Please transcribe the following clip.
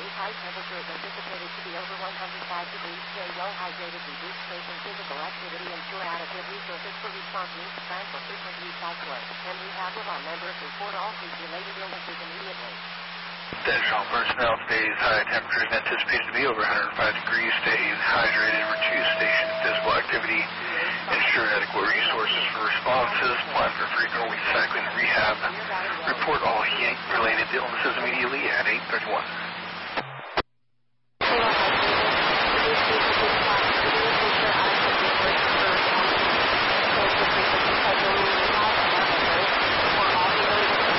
Today's high temperature is anticipated to be over 105 degrees. Stay well hydrated. Reduce stress and physical activity. Ensure adequate resources for response needs. Plan for frequent recycling and rehab of our members. Report all heat-related illnesses immediately. Additional personnel, today's high temperature is anticipated to be over 105 degrees. Stay hydrated. Reduce station physical activity. Ensure adequate resources for responses. Plan for frequent recycling and rehab. Report all heat-related illnesses immediately at 8:31.